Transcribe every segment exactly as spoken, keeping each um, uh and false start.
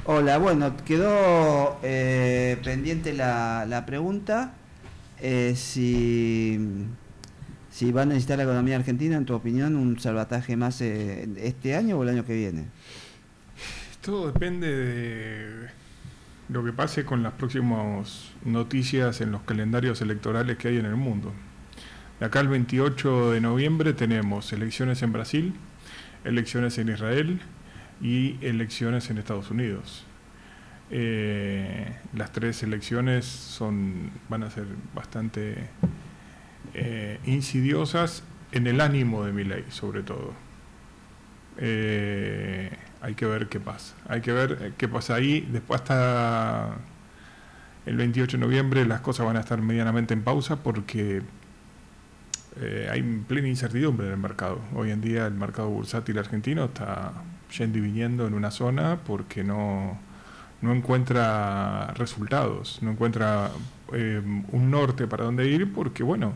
Hola, bueno, quedó eh, pendiente la, la pregunta eh, si, si va a necesitar la economía argentina, en tu opinión, un salvataje más eh, este año o el año que viene. Todo depende de lo que pase con las próximas noticias en los calendarios electorales que hay en el mundo. De acá al veintiocho de noviembre tenemos elecciones en Brasil, elecciones en Israel y elecciones en Estados Unidos. Eh, las tres elecciones son, van a ser bastante eh, insidiosas en el ánimo de Milei, sobre todo. Eh, hay que ver qué pasa. Hay que ver qué pasa ahí. Después hasta el veintiocho de noviembre las cosas van a estar medianamente en pausa porque eh, hay plena incertidumbre en el mercado. Hoy en día el mercado bursátil argentino está yendo y viniendo en una zona porque no, no encuentra resultados, no encuentra eh, un norte para dónde ir porque, bueno,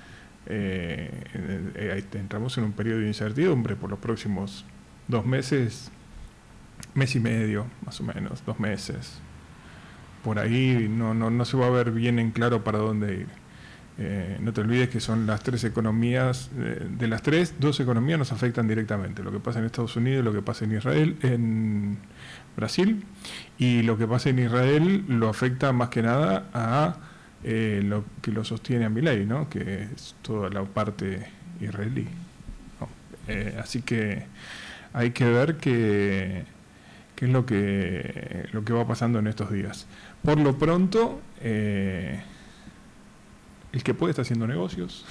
eh, eh, entramos en un periodo de incertidumbre por los próximos dos meses, mes y medio, más o menos, dos meses. Por ahí no, no, no se va a ver bien en claro para dónde ir. Eh, no te olvides que son las tres economías, eh, de las tres, dos economías nos afectan directamente. Lo que pasa en Estados Unidos, lo que pasa en Israel, en Brasil, y lo que pasa en Israel lo afecta más que nada a eh, lo que lo sostiene a Milei, ¿no? Que es toda la parte israelí, ¿no? Eh, así que hay que ver qué, qué es lo que, lo que va pasando en estos días. Por lo pronto, eh, el que puede está haciendo negocios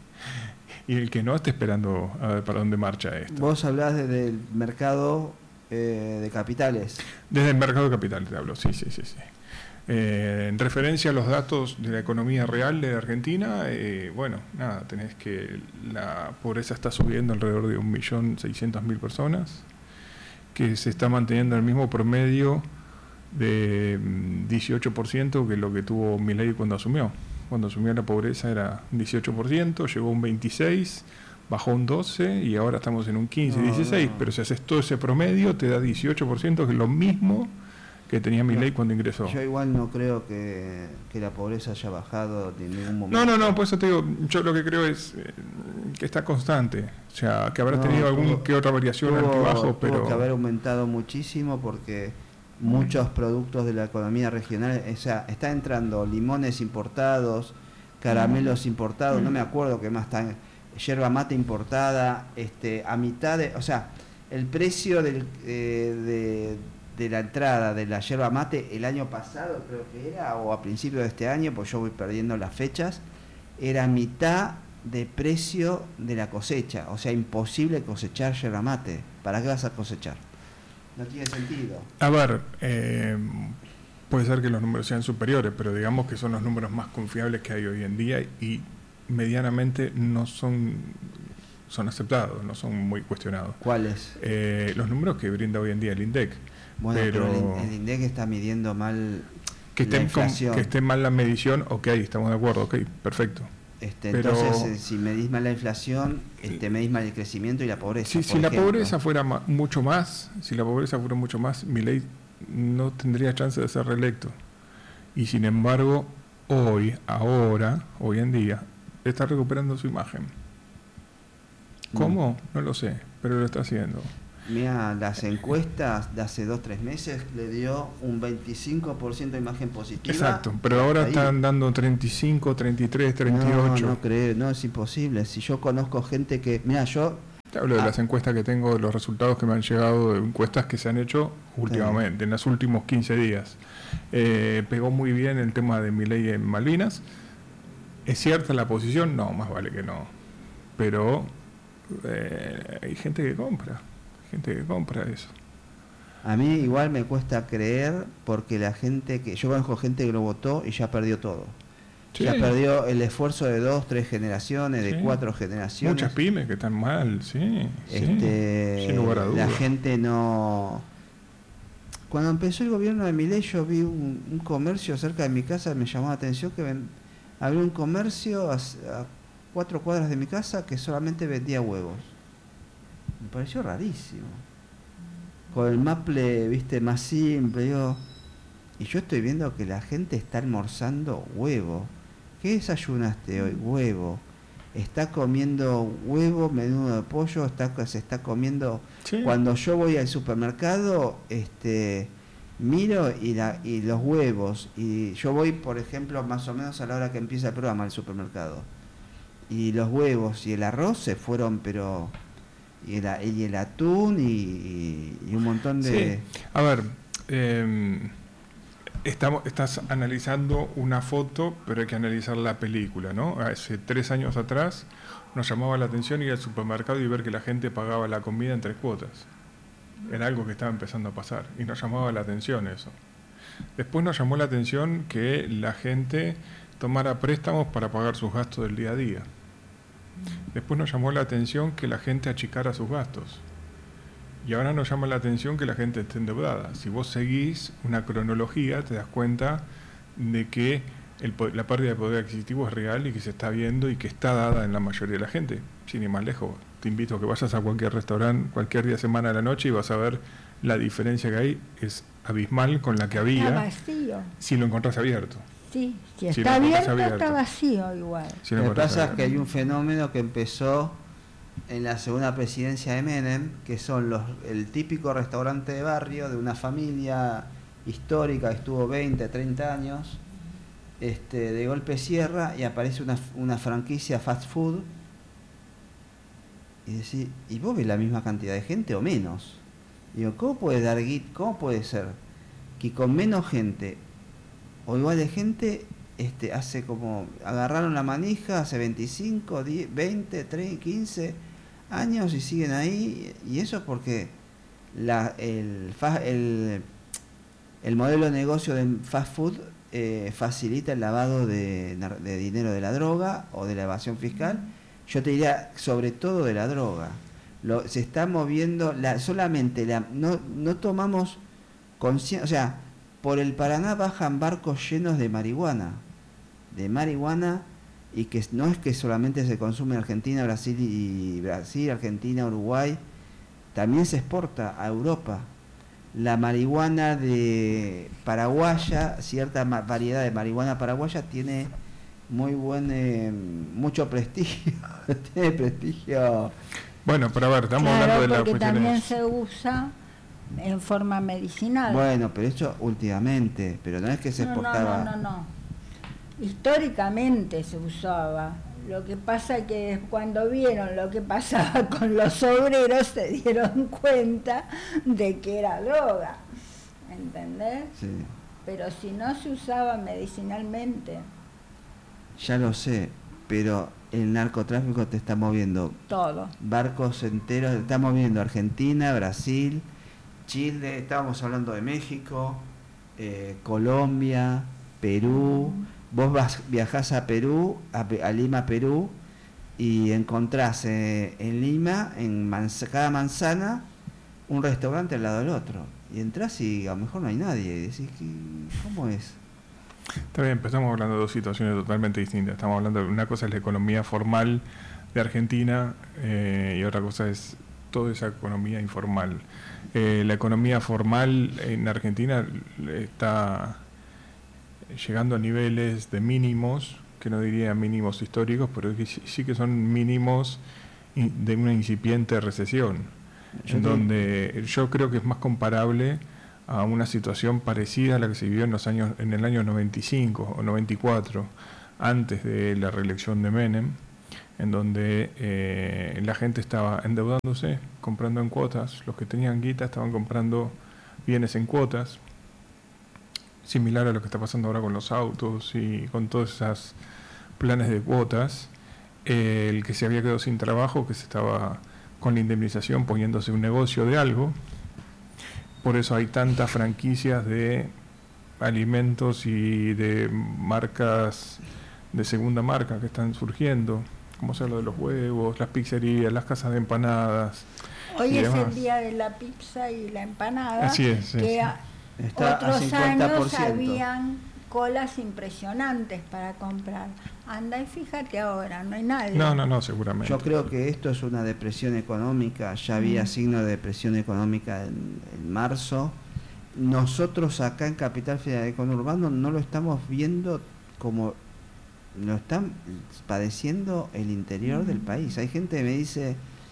y el que no está esperando a ver para dónde marcha esto. Vos hablás desde el mercado eh, de capitales. Desde el mercado de capitales te hablo, sí, sí, sí, sí. Eh, en referencia a los datos de la economía real de Argentina, eh, bueno, nada, tenés que la pobreza está subiendo alrededor de un millón seiscientas mil personas, que se está manteniendo el mismo promedio de dieciocho por ciento que lo que tuvo Milei cuando asumió. Cuando asumió la pobreza era dieciocho por ciento, llegó a un veintiséis por ciento, bajó un doce por ciento y ahora estamos en un quince, no, dieciséis por ciento, no. Pero si haces todo ese promedio te da dieciocho por ciento, que es lo mismo que tenía Milei cuando ingresó. Yo igual no creo que, que la pobreza haya bajado en ningún momento. No, no, no, por eso te digo, yo lo que creo es eh, que está constante, o sea, que habrá no, tenido tuvo, algún que otra variación tuvo, altibajo, pero... Tuvo que haber aumentado muchísimo porque muchos productos de la economía regional, o sea, está entrando limones importados, caramelos importados, no me acuerdo qué más está, yerba mate importada, este, a mitad de, o sea, el precio del, eh, de, de la entrada de la yerba mate el año pasado creo que era, o a principios de este año, pues yo voy perdiendo las fechas, era mitad de precio de la cosecha, o sea, imposible cosechar yerba mate. ¿Para qué vas a cosechar? No tiene sentido. A ver, eh, puede ser que los números sean superiores, pero digamos que son los números más confiables que hay hoy en día y medianamente no son, son aceptados, no son muy cuestionados. ¿Cuáles? Eh, los números que brinda hoy en día el INDEC. Bueno, pero, pero el, el INDEC está midiendo mal que la esté, inflación. Con, que esté mal la medición, ok, estamos de acuerdo, ok, perfecto. Este, pero, entonces, eh, si medís mal la inflación, este, medís mal el crecimiento y la pobreza. Si, si la pobreza fuera ma, mucho más, si la pobreza fuera mucho más, Milei no tendría chance de ser reelecto. Y sin embargo, hoy, ahora, hoy en día, está recuperando su imagen. ¿Cómo? No lo sé, pero lo está haciendo. Mira, las encuestas de hace dos, tres meses le dio un veinticinco por ciento de imagen positiva. Exacto, pero ahora ahí están dando treinta y cinco, treinta y tres, treinta y ocho. No, no creo, no, es imposible. Si yo conozco gente que, mira, yo... Te hablo de ah, las encuestas que tengo, de los resultados que me han llegado, de encuestas que se han hecho últimamente, sí, en los últimos quince días. Eh, pegó muy bien el tema de Milei en Malvinas. ¿Es cierta la posición? No, más vale que no. Pero eh, hay gente que compra. gente que compra eso. A mí igual me cuesta creer porque la gente que yo conozco gente que lo votó y ya perdió todo. Sí. Ya perdió el esfuerzo de dos, tres generaciones, sí, de cuatro generaciones. Muchas pymes que están mal, sí. Este, sí sin lugar a dudas. La gente no. Cuando empezó el gobierno de Milei, yo vi un, un comercio cerca de mi casa, me llamó la atención que ven, había un comercio a, a cuatro cuadras de mi casa que solamente vendía huevos. Me pareció rarísimo. con el maple, viste, más simple, digo, y yo estoy viendo que la gente está almorzando huevo. ¿Qué desayunaste hoy? Huevo. Está comiendo huevo, menudo de pollo, está, se está comiendo... Sí. Cuando yo voy al supermercado, este, miro y, la, y los huevos, y yo voy, por ejemplo, más o menos a la hora que empieza el programa al supermercado, y los huevos y el arroz se fueron, pero... Y el, y el atún y, y un montón de... Sí. A ver, eh, estamos, estás analizando una foto, pero hay que analizar la película, ¿no? Hace tres años atrás nos llamaba la atención ir al supermercado y ver que la gente pagaba la comida en tres cuotas. Era algo que estaba empezando a pasar y nos llamaba la atención eso. Después nos llamó la atención que la gente tomara préstamos para pagar sus gastos del día a día. Después nos llamó la atención que la gente achicara sus gastos. Y ahora nos llama la atención que la gente esté endeudada. Si vos seguís una cronología, te das cuenta de que el, la pérdida de poder adquisitivo es real y que se está viendo y que está dada en la mayoría de la gente. Sin ir más lejos, te invito a que vayas a cualquier restaurante, cualquier día de semana de la noche y vas a ver la diferencia que hay. Es abismal con la que había. Está vacío. Si lo encontrás abierto. Sí, si Si está lo encontrás abierto, abierto. está vacío igual. Si lo Lo que encontrás pasa es abierto. que hay un fenómeno que empezó en la segunda presidencia de Menem, que son los el típico restaurante de barrio de una familia histórica que estuvo veinte, treinta años, este, de golpe cierra y aparece una, una franquicia fast food y decís, ¿y vos ves la misma cantidad de gente o menos? Digo, ¿cómo puede dar git? ¿Cómo puede ser que con menos gente o igual de gente este hace como agarraron la manija hace veinticinco, diez, veinte, treinta, quince años y siguen ahí? Y eso porque la, el, fa, el, el modelo de negocio del fast food eh, facilita el lavado de, de dinero de la droga o de la evasión fiscal. Yo te diría sobre todo de la droga. Lo, se está moviendo la, solamente la, no, no tomamos conciencia, o sea, por el Paraná bajan barcos llenos de marihuana, de marihuana, y que no es que solamente se consume en Argentina, Brasil y Brasil, Argentina, Uruguay, también se exporta a Europa. La marihuana de paraguaya, cierta variedad de marihuana paraguaya tiene muy buen, eh, mucho prestigio, tiene prestigio. Bueno, pero a ver, estamos Claro, hablando de la porque cuestión también es- se usa en forma medicinal. Bueno, pero eso últimamente, pero no es que se no, exportaba. no, no, no, no. Históricamente se usaba. Lo que pasa que cuando vieron lo que pasaba con los obreros se dieron cuenta de que era droga, ¿entendés? Sí, Pero si no se usaba medicinalmente, ya lo sé, pero el narcotráfico te está moviendo todo. barcos enteros, te está moviendo Argentina, Brasil, Chile, estábamos hablando de México, eh, Colombia, Perú. Vos vas, viajás a Perú, a, a Lima, Perú, y encontrás eh, en Lima, en manz- cada manzana, un restaurante al lado del otro. Y entrás y a lo mejor no hay nadie. Y decís, ¿cómo es? Está bien, pero estamos hablando de dos situaciones totalmente distintas. Estamos hablando de una cosa es la economía formal de Argentina eh, y otra cosa es toda esa economía informal. Eh, la economía formal en Argentina está llegando a niveles de mínimos, que no diría mínimos históricos, pero que sí, sí que son mínimos in- de una incipiente recesión, Yo en te- donde yo creo que es más comparable a una situación parecida a la que se vivió en los años, en el año noventa y cinco o noventa y cuatro, antes de la reelección de Menem, en donde eh, la gente estaba endeudándose, comprando en cuotas, los que tenían guita estaban comprando bienes en cuotas, similar a lo que está pasando ahora con los autos y con todos esos planes de cuotas. Eh, el que se había quedado sin trabajo, que se estaba con la indemnización poniéndose un negocio de algo. Por eso hay tantas franquicias de alimentos y de marcas de segunda marca que están surgiendo, como sea lo de los huevos, las pizzerías, las casas de empanadas. Hoy y es demás. el día de la pizza y la empanada, Así es, sí, que sí. a- Está a otros cincuenta por años ciento. habían colas impresionantes para comprar. Anda y fíjate ahora, no hay nadie. No, no, no, seguramente. Yo creo que esto es una depresión económica, ya había Mm. signos de depresión económica en, en marzo. Nosotros acá en Capital Federal de Conurbano no lo estamos viendo como lo están padeciendo el interior del país. Hay gente que me dice,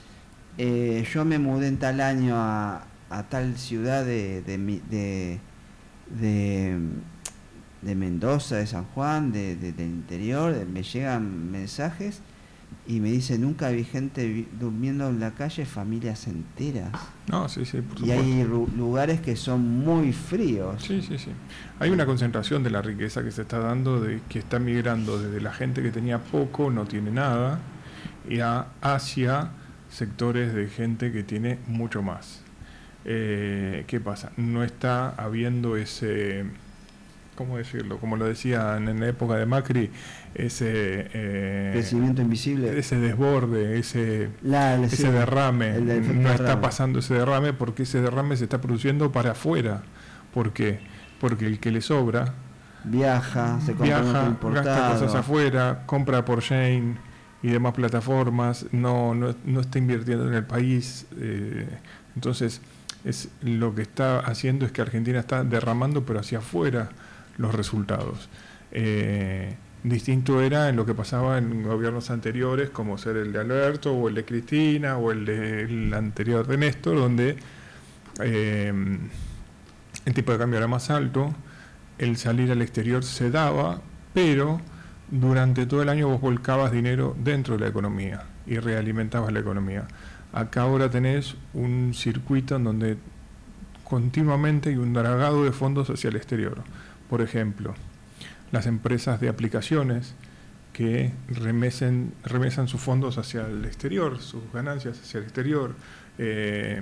eh, yo me mudé en tal año a, a tal ciudad de de, mi- de, de, de Mendoza, de San Juan, de, de- del interior, de- me llegan mensajes y me dicen, nunca vi gente vi- durmiendo en la calle, familias enteras. No, sí, sí, por Y supuesto. hay ru- lugares que son muy fríos. Sí, sí, sí. Hay una concentración de la riqueza que se está dando, de que está migrando desde la gente que tenía poco, no tiene nada, y a, hacia sectores de gente que tiene mucho más. Eh, ¿Qué pasa? No está habiendo ese, ¿cómo decirlo? Como lo decían en la época de Macri, ese, eh, Crecimiento invisible. ese desborde, ese, La- ese sí, derrame. el efecto No está derrame. pasando ese derrame porque ese derrame se está produciendo para afuera. ¿Por qué? Porque el que le sobra Viaja, se compra un auto viaja, importado. gasta cosas afuera, compra por Shane y demás plataformas, no, no, no está invirtiendo en el país. eh, entonces, es lo que está haciendo es que Argentina está derramando, pero hacia afuera, los resultados. Eh, distinto era en lo que pasaba en gobiernos anteriores, como ser el de Alberto, o el de Cristina, o el, de, el anterior de Néstor, donde eh, el tipo de cambio era más alto, el salir al exterior se daba, pero durante todo el año vos volcabas dinero dentro de la economía y realimentabas la economía. Acá ahora tenés un circuito en donde continuamente hay un dragado de fondos hacia el exterior. Por ejemplo, las empresas de aplicaciones que remesen, remesan sus fondos hacia el exterior, sus ganancias hacia el exterior, eh,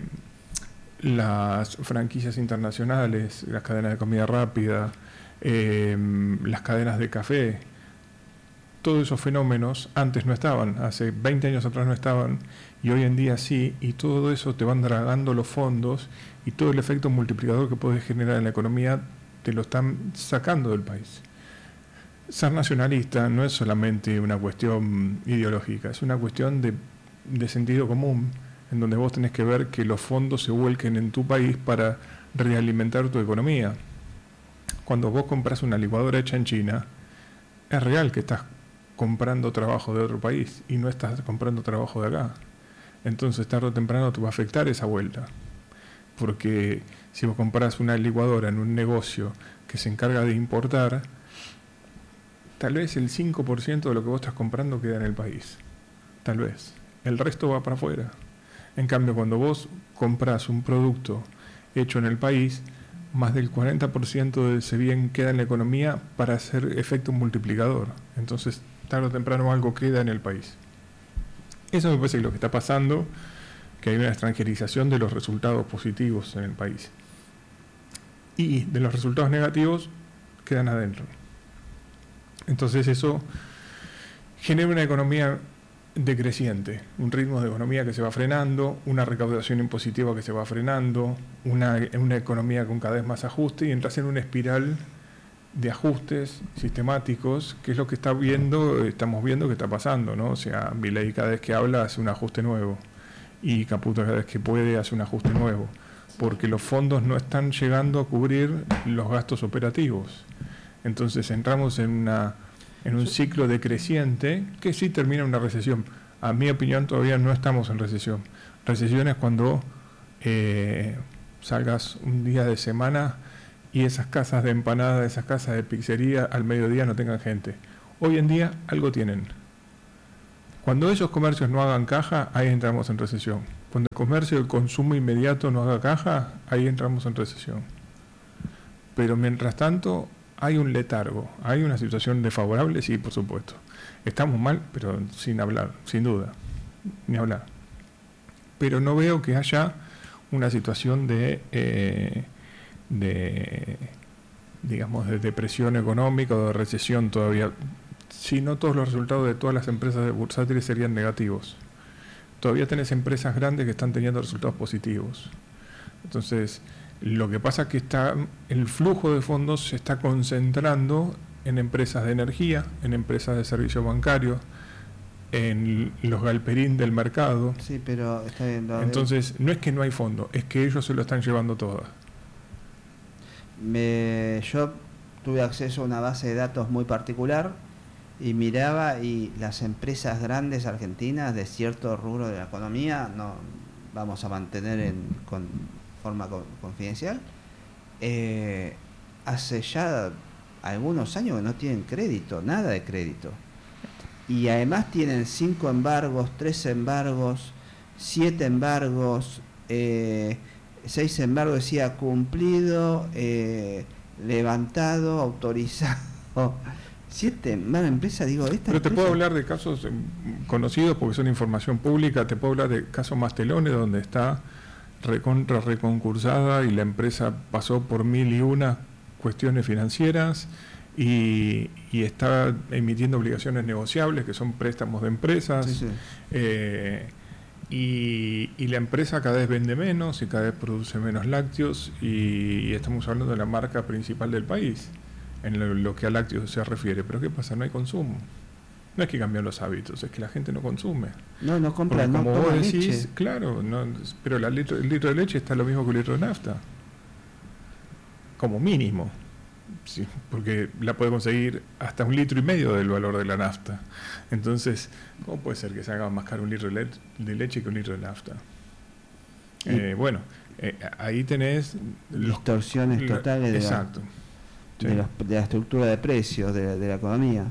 las franquicias internacionales, las cadenas de comida rápida, eh, las cadenas de café, todos esos fenómenos antes no estaban, hace veinte años atrás no estaban, y hoy en día sí, y todo eso te van dragando los fondos, y todo el efecto multiplicador que puedes generar en la economía te lo están sacando del país. Ser nacionalista no es solamente una cuestión ideológica, es una cuestión de, de sentido común, en donde vos tenés que ver que los fondos se vuelquen en tu país para realimentar tu economía. Cuando vos compras una licuadora hecha en China, es real que estás comprando trabajo de otro país y no estás comprando trabajo de acá. Entonces tarde o temprano te va a afectar esa vuelta. Porque si vos compras una licuadora en un negocio que se encarga de importar, tal vez el cinco por ciento de lo que vos estás comprando queda en el país. Tal vez. El resto va para afuera. En cambio, cuando vos compras un producto hecho en el país, más del cuarenta por ciento de ese bien queda en la economía para hacer efecto multiplicador. Entonces, tarde o temprano algo queda en el país. Eso me parece que es lo que está pasando, que hay una extranjerización de los resultados positivos en el país. Y de los resultados negativos quedan adentro. Entonces eso genera una economía decreciente, un ritmo de economía que se va frenando, una recaudación impositiva que se va frenando, una, una economía con cada vez más ajuste, y entras en una espiral de ajustes sistemáticos, que es lo que está viendo, estamos viendo que está pasando, ¿no? O sea, Milei cada vez que habla hace un ajuste nuevo, y Caputo cada vez que puede hace un ajuste nuevo, porque los fondos no están llegando a cubrir los gastos operativos. Entonces entramos en una en un ciclo decreciente que sí termina en una recesión. A mi opinión todavía no estamos en recesión. Recesión es cuando eh, salgas un día de semana y esas casas de empanada, esas casas de pizzería al mediodía no tengan gente. Hoy en día algo tienen. Cuando esos comercios no hagan caja, ahí entramos en recesión. Cuando el comercio del consumo inmediato no haga caja, ahí entramos en recesión. Pero mientras tanto hay un letargo, hay una situación desfavorable, sí, por supuesto. Estamos mal, pero sin hablar, sin duda, ni hablar. Pero no veo que haya una situación de, eh, de digamos, de depresión económica o de recesión todavía. Si no, todos los resultados de todas las empresas bursátiles serían negativos. Todavía tenés empresas grandes que están teniendo resultados positivos. Entonces, Lo que pasa es que está, el flujo de fondos se está concentrando en empresas de energía, en empresas de servicios bancarios, en los galperín del mercado. Sí, pero está bien. Lo Entonces, no es que no hay fondo, es que ellos se lo están llevando todo. Me, yo tuve acceso a una base de datos muy particular y miraba, y las empresas grandes argentinas de cierto rubro de la economía, no vamos a mantener en con forma co- confidencial, eh, hace ya algunos años que no tienen crédito, nada de crédito. Y además tienen cinco embargos, tres embargos, siete embargos, eh, seis embargos, decía cumplido, eh, levantado, autorizado. Siete, mala empresa, digo, esta Pero te empresa- puedo hablar de casos eh, conocidos porque son información pública, te puedo hablar de casos Mastelones donde está recontra reconcursada y la empresa pasó por mil y una cuestiones financieras y, y está emitiendo obligaciones negociables que son préstamos de empresas. Sí, sí. Eh, y, y la empresa cada vez vende menos y cada vez produce menos lácteos y, y estamos hablando de la marca principal del país en lo, lo que a lácteos se refiere. Pero ¿qué pasa? No hay consumo. No es que cambian los hábitos, es que la gente no consume. No, no Porque compran, no como vos toman decís, leche. claro, no, pero la litro, el litro de leche está lo mismo que el litro de nafta. Como mínimo. Sí, porque la puede conseguir hasta un litro y medio del valor de la nafta. Entonces, ¿cómo puede ser que se haga más caro un litro de, le- de leche que un litro de nafta? Y- Eh, bueno, eh, ahí tenés los- Distorsiones lo- totales de la, exacto. Sí. de, los- de la estructura de precios de, de la economía.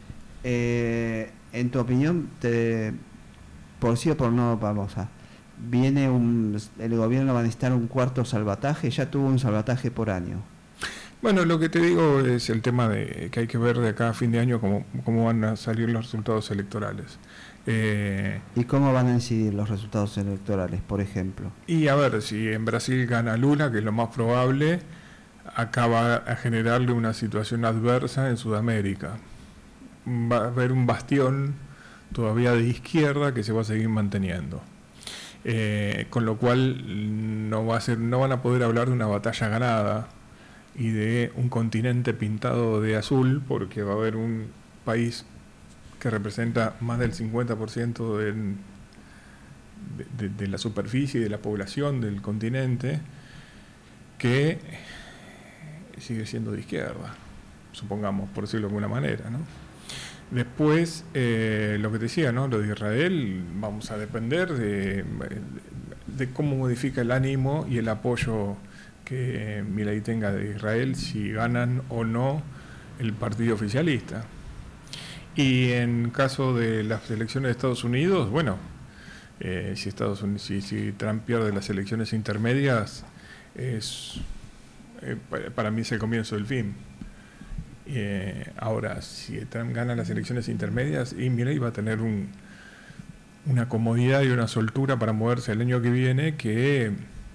Eh, en tu opinión, te, por sí o por no, vamos a, viene un, el gobierno va a necesitar un cuarto salvataje, ya tuvo un salvataje por año. Bueno, lo que te digo es el tema de que hay que ver de acá a fin de año cómo, cómo van a salir los resultados electorales. Eh, ¿Y cómo van a incidir los resultados electorales, por ejemplo? y a ver, si en Brasil gana Lula, que es lo más probable, acaba a generarle una situación adversa en Sudamérica. Va a haber un bastión todavía de izquierda que se va a seguir manteniendo. Eh, con lo cual no va a ser, no van a poder hablar de una batalla ganada y de un continente pintado de azul, porque va a haber un país que representa más del cincuenta por ciento del, de, de, de la superficie y de la población del continente, que sigue siendo de izquierda, supongamos, por decirlo de alguna manera, ¿no? Después, eh, lo que te decía, ¿no? Lo de Israel, vamos a depender de, de cómo modifica el ánimo y el apoyo que Milei tenga de Israel, si ganan o no el partido oficialista. Y en caso de las elecciones de Estados Unidos, bueno, eh, si, Estados Unidos, si, si Trump pierde las elecciones intermedias, es eh, para, para mí es el comienzo del fin. Eh, ahora, si Trump gana las elecciones intermedias, y Milei va a tener un, una comodidad y una soltura para moverse el año que viene que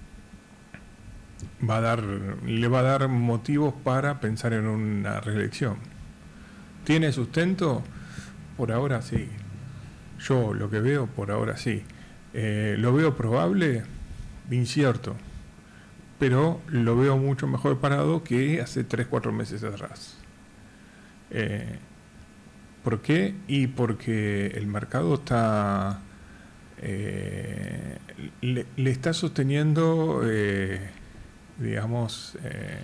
va a dar, le va a dar motivos para pensar en una reelección. ¿Tiene sustento? Por ahora sí. Yo lo que veo, por ahora sí. Eh, ¿Lo veo probable? Incierto. Pero lo veo mucho mejor parado que hace tres cuatro meses atrás. Eh, ¿Por qué? Y porque el mercado está eh, le, le está sosteniendo eh, digamos eh,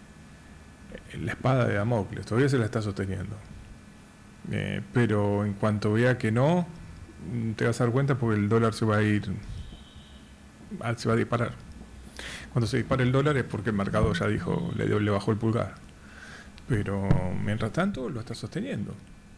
la espada de Damocles, todavía se la está sosteniendo, eh, pero en cuanto vea que no, te vas a dar cuenta porque el dólar se va a ir, se va a disparar. Cuando se dispara el dólar es porque el mercado ya dijo, le, le bajó el pulgar. Pero mientras tanto lo está sosteniendo.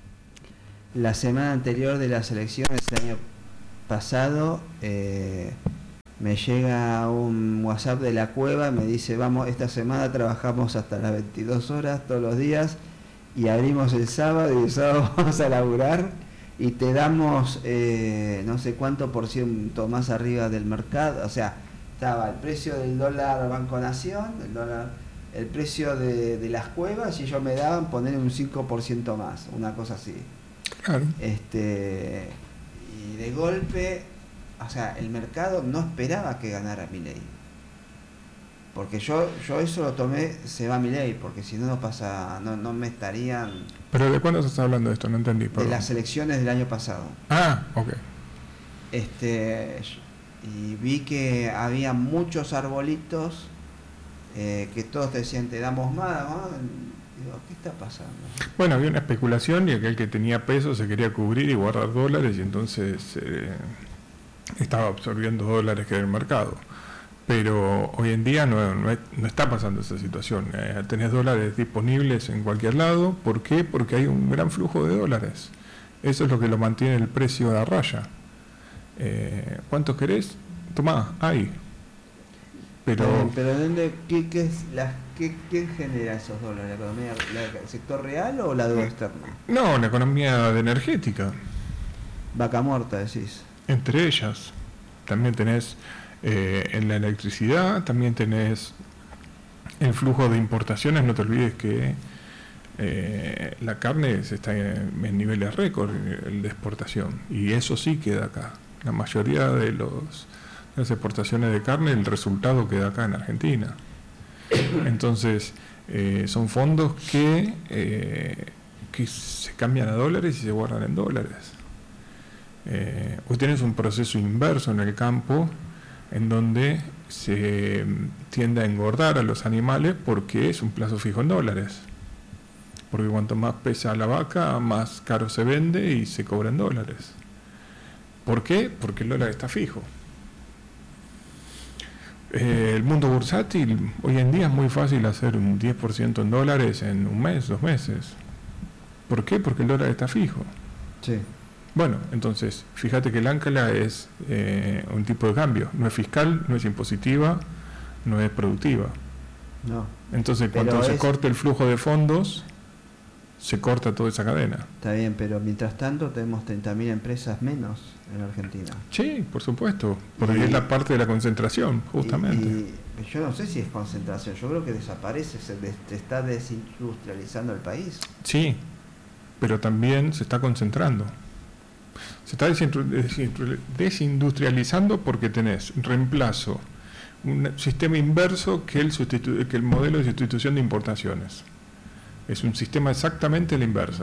La semana anterior de las elecciones, el año pasado, eh, me llega un WhatsApp de la cueva, me dice, vamos, esta semana trabajamos hasta las veintidós horas todos los días y abrimos el sábado y el sábado vamos a laburar y te damos eh, no sé cuánto por ciento más arriba del mercado. O sea, estaba el precio del dólar Banco Nación, el dólar... el precio de, de las cuevas y ellos me daban poner un cinco por ciento más, una cosa así. Claro. Este, y de golpe, o sea, el mercado no esperaba que ganara Milei. Porque yo yo eso lo tomé, se va Milei, porque si no, no pasa, no, no me estarían... ¿Pero de cuándo se está hablando de esto? No entendí. De perdón. las elecciones del año pasado. Ah, ok. Este, y vi que había muchos arbolitos eh, que todos te decían, te damos más, ¿no? Digo, ¿qué está pasando? Bueno, había una especulación y aquel que tenía pesos se quería cubrir y guardar dólares y entonces eh, estaba absorbiendo dólares que era el mercado. Pero hoy en día no, no, no está pasando esa situación. Eh, tenés dólares disponibles en cualquier lado. ¿Por qué? Porque hay un gran flujo de dólares. Eso es lo que lo mantiene el precio a raya. Eh, ¿Cuántos querés? Tomá, hay. Pero, Eh, pero ¿dónde, qué, qué es la, qué, ¿quién genera esos dólares? ¿La economía, la, el sector real o la deuda externa? no, la economía de energética, Vaca muerta, decís. entre ellas. También tenés eh, en la electricidad, también tenés el flujo de importaciones. No te olvides que eh, la carne se está en, en niveles récord, el de exportación, y eso sí queda acá. La mayoría de los las exportaciones de carne, el resultado queda acá en Argentina. Entonces, eh, son fondos que, eh, que se cambian a dólares y se guardan en dólares. Eh, hoy tienes un proceso inverso en el campo, en donde se tiende a engordar a los animales porque es un plazo fijo en dólares. Porque cuanto más pesa la vaca, más caro se vende y se cobra en dólares. ¿Por qué? Porque el dólar está fijo. Eh, el mundo bursátil, hoy en día es muy fácil hacer un diez por ciento en dólares en un mes, dos meses. ¿Por qué? Porque el dólar está fijo. Sí. Bueno, entonces, fíjate que el ancla es eh, un tipo de cambio. No es fiscal, no es impositiva, no es productiva. No. Entonces, Pero cuando se es- corte el flujo de fondos, se corta toda esa cadena. Está bien, pero mientras tanto tenemos treinta mil empresas menos en Argentina. Sí, por supuesto, porque Y- es la parte de la concentración, justamente. Y, y yo no sé si es concentración, yo creo que desaparece, se des- se está desindustrializando el país. Sí, pero también se está concentrando. Se está desindu- desindu- desindustrializando porque tenés reemplazo, un sistema inverso que el, sustitu- que el modelo de sustitución de importaciones. Es un sistema exactamente la inversa.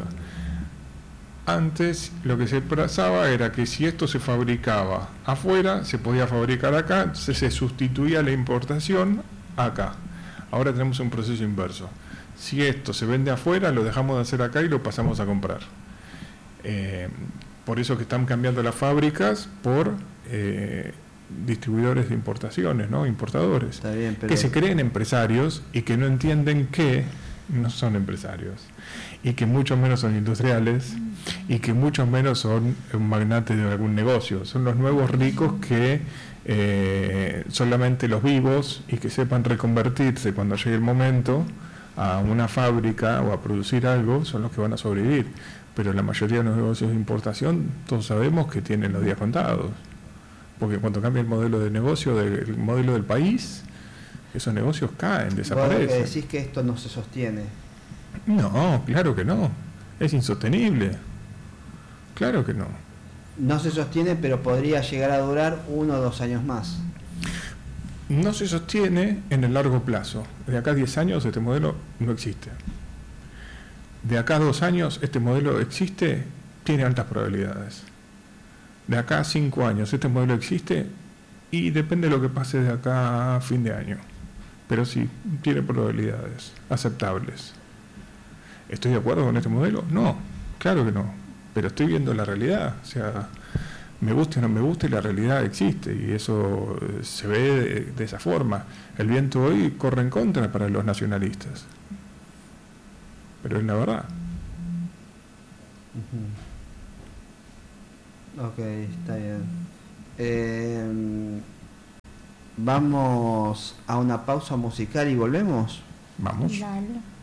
Antes lo que se pasaba era que si esto se fabricaba afuera, se podía fabricar acá, entonces se sustituía la importación acá. Ahora tenemos un proceso inverso. Si esto se vende afuera, lo dejamos de hacer acá y lo pasamos a comprar. Eh, por eso que están cambiando las fábricas por eh, distribuidores de importaciones, ¿no? Importadores. Está bien, pero Que se creen empresarios y que no entienden que no son empresarios y que mucho menos son industriales y que mucho menos son un magnate de algún negocio. Son los nuevos ricos que eh, solamente los vivos y que sepan reconvertirse cuando llegue el momento a una fábrica o a producir algo son los que van a sobrevivir. Pero la mayoría de los negocios de importación todos sabemos que tienen los días contados, porque cuando cambia el modelo de negocio del modelo del país, esos negocios caen, vos desaparecen. que decís que esto no se sostiene. No, claro que no. Es insostenible. Claro que no. No se sostiene, pero podría llegar a durar uno o dos años más. No se sostiene en el largo plazo. De acá a diez años este modelo no existe. De acá a dos años este modelo existe, tiene altas probabilidades. De acá a cinco años este modelo existe y depende de lo que pase de acá a fin de año. Pero sí, tiene probabilidades aceptables. ¿Estoy de acuerdo con este modelo? No, claro que no. Pero estoy viendo la realidad. O sea, me guste o no me guste, la realidad existe y eso eh, se ve de, de esa forma. El viento hoy corre en contra para los nacionalistas. Pero es la verdad. Ujú. Ok, está bien. Eh, vamos a una pausa musical y volvemos. Vamos. Dale.